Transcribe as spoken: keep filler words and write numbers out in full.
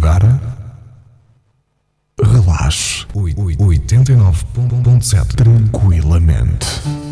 agora relaxe oitenta e nove ponto sete tranquilamente.